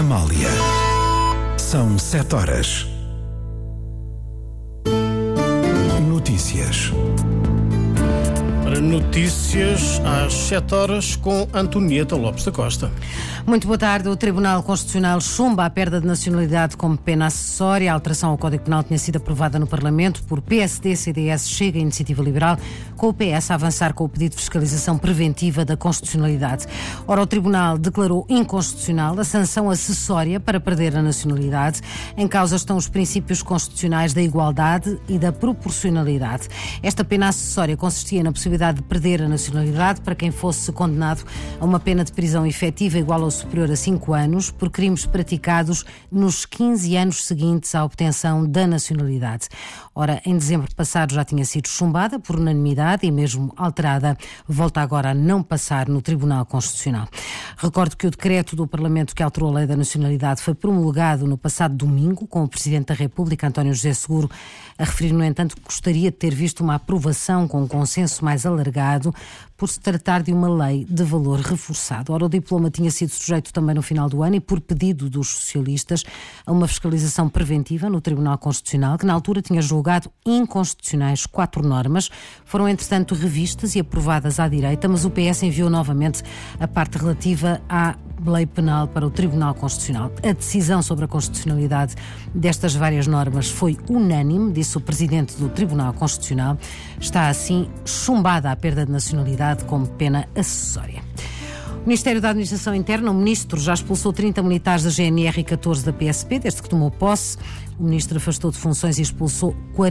Amália. São 7 horas. Notícias. Notícias às 7 horas com Antonieta Lopes da Costa. Muito boa tarde. O Tribunal Constitucional chumba a perda de nacionalidade como pena acessória. A alteração ao Código Penal tinha sido aprovada no Parlamento por PSD, CDS, Chega e Iniciativa Liberal, com o PS a avançar com o pedido de fiscalização preventiva da constitucionalidade. Ora, o Tribunal declarou inconstitucional a sanção acessória para perder a nacionalidade. Em causa estão os princípios constitucionais da igualdade e da proporcionalidade. Esta pena acessória consistia na possibilidade de perder a nacionalidade para quem fosse condenado a uma pena de prisão efetiva igual ou superior a 5 anos por crimes praticados nos 15 anos seguintes à obtenção da nacionalidade. Ora, em dezembro passado já tinha sido chumbada por unanimidade e mesmo alterada, volta agora a não passar no Tribunal Constitucional. Recordo que o decreto do Parlamento que alterou a lei da nacionalidade foi promulgado no passado domingo, com o Presidente da República, António José Seguro, a referir, no entanto, que gostaria de ter visto uma aprovação com um consenso mais alargado, por se tratar de uma lei de valor reforçado. Ora, o diploma tinha sido sujeito também no final do ano e, por pedido dos socialistas, a uma fiscalização preventiva no Tribunal Constitucional, que na altura tinha julgado inconstitucionais 4 normas. Foram, entretanto, revistas e aprovadas à direita, mas o PS enviou novamente a parte relativa à lei penal para o Tribunal Constitucional. A decisão sobre a constitucionalidade destas várias normas foi unânime, disse o Presidente do Tribunal Constitucional. Está, assim, chumbada a perda de nacionalidade como pena acessória. O Ministério da Administração Interna, o Ministro, já expulsou 30 militares da GNR e 14 da PSP, desde que tomou posse. O Ministro afastou de funções e expulsou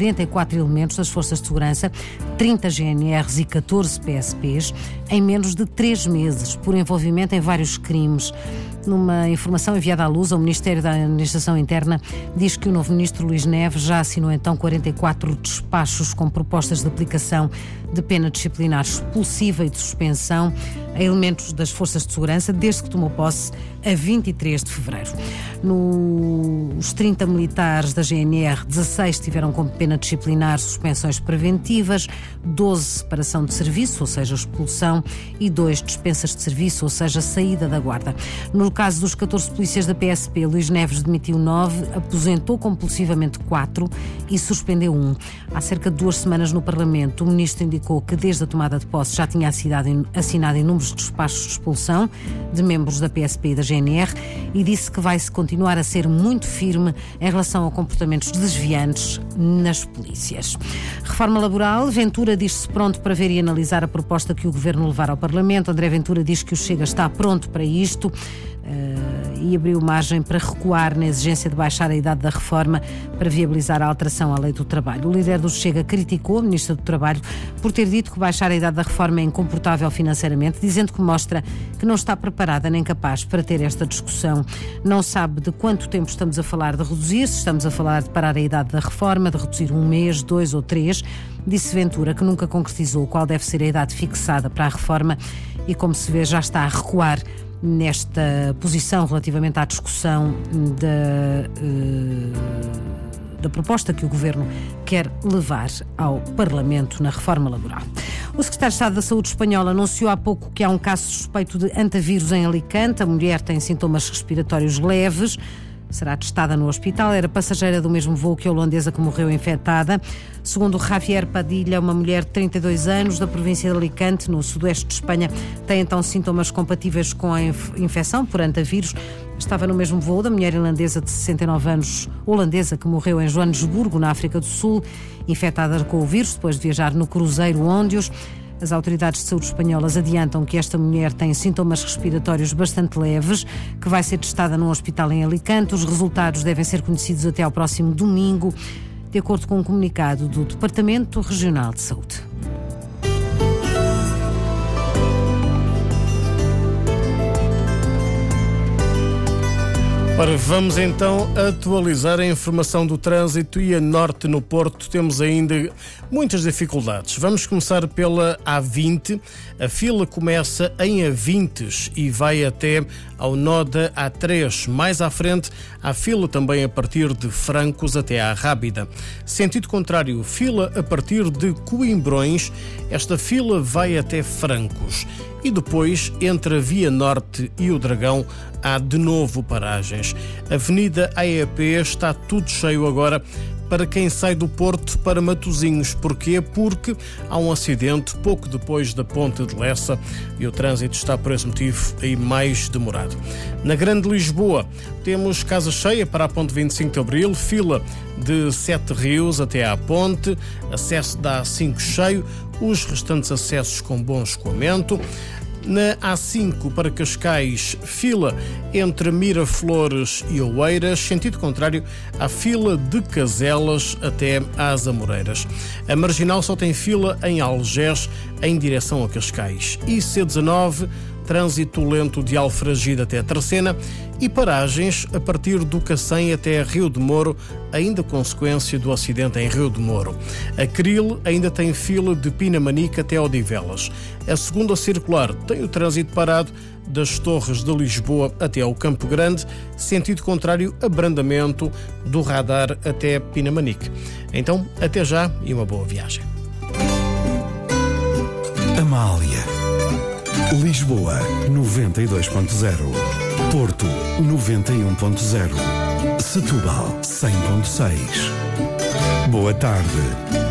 44 elementos das Forças de Segurança, 30 GNRs e 14 PSPs, em menos de 3 meses, por envolvimento em vários crimes. Numa informação enviada à luz, o Ministério da Administração Interna diz que o novo Ministro Luís Neves já assinou então 44 despachos com propostas de aplicação de pena disciplinar expulsiva e de suspensão a elementos das Forças de Segurança desde que tomou posse a 23 de fevereiro. Nos 30 militares da GNR, 16 tiveram como pena disciplinar suspensões preventivas, 12 separação de serviço, ou seja, expulsão, e 2 dispensas de serviço, ou seja, saída da guarda. No caso dos 14 polícias da PSP, Luís Neves demitiu 9, aposentou compulsivamente 4 e suspendeu 1. Há cerca de 2 semanas no Parlamento, o Ministro indicou que desde a tomada de posse já tinha assinado inúmeros despachos de expulsão de membros da PSP e da GNR e disse que vai-se continuar a ser muito firme em relação a comportamentos desviantes nas polícias. Reforma laboral. Ventura diz-se pronto para ver e analisar a proposta que o Governo levar ao Parlamento. André Ventura diz que o Chega está pronto para isto e abriu margem para recuar na exigência de baixar a idade da reforma para viabilizar a alteração à lei do trabalho. O líder do Chega criticou a Ministra do Trabalho por ter dito que baixar a idade da reforma é incomportável financeiramente, dizendo que mostra que não está preparada nem capaz para ter esta discussão. Não sabe de quanto tempo estamos a falar de reduzir, se estamos a falar de parar a idade da reforma, de reduzir 1 mês, 2 ou 3. Disse Ventura que nunca concretizou qual deve ser a idade fixada para a reforma e, como se vê, já está a recuar nesta posição relativamente à discussão da proposta que o Governo quer levar ao Parlamento na reforma laboral. O Secretário de Estado da Saúde espanhol anunciou há pouco que há um caso suspeito de antavírus em Alicante. A mulher tem sintomas respiratórios leves. Será testada no hospital. Era passageira do mesmo voo que a holandesa que morreu infectada. Segundo Javier Padilha, uma mulher de 32 anos da província de Alicante, no sudoeste de Espanha, tem então sintomas compatíveis com a infecção por antavírus. Estava no mesmo voo da mulher irlandesa de 69 anos, holandesa, que morreu em Joanesburgo, na África do Sul, infectada com o vírus depois de viajar no cruzeiro Óndios. As autoridades de saúde espanholas adiantam que esta mulher tem sintomas respiratórios bastante leves, que vai ser testada num hospital em Alicante. Os resultados devem ser conhecidos até ao próximo domingo, de acordo com um comunicado do Departamento Regional de Saúde. Ora, vamos então atualizar a informação do trânsito e a norte no Porto temos ainda muitas dificuldades. Vamos começar pela A20. A fila começa em Avintes e vai até ao nó da A3. Mais à frente, há fila também a partir de Francos até à Rábida. Sentido contrário, fila a partir de Coimbrões. Esta fila vai até Francos. e depois, entre a Via Norte e o Dragão, há de novo paragens. A Avenida AEP está tudo cheio agora para quem sai do Porto para Matosinhos. Porquê? Porque há um acidente pouco depois da Ponte de Lessa e o trânsito está, por esse motivo, aí mais demorado. Na Grande Lisboa, temos casa cheia para a Ponte 25 de Abril, fila de Sete Rios até à Ponte, acesso da A5 cheio, os restantes acessos com bom escoamento. Na A5 para Cascais, fila entre Miraflores e Oeiras, sentido contrário à fila de Caselas até às Amoreiras. A Marginal só tem fila em Algés, em direção a Cascais. E C19, trânsito lento de Alfragide até Terceira e paragens a partir do Cacém até Rio de Moro, ainda consequência do acidente em Rio de Moro. A Cril ainda tem fila de Pinamanique até Odivelas. A segunda circular tem o trânsito parado das Torres de Lisboa até ao Campo Grande, sentido contrário, abrandamento do radar até Pinamanique. Então, até já e uma boa viagem. Amália. Lisboa 92.0, Porto 91.0, Setúbal 100.6. Boa tarde.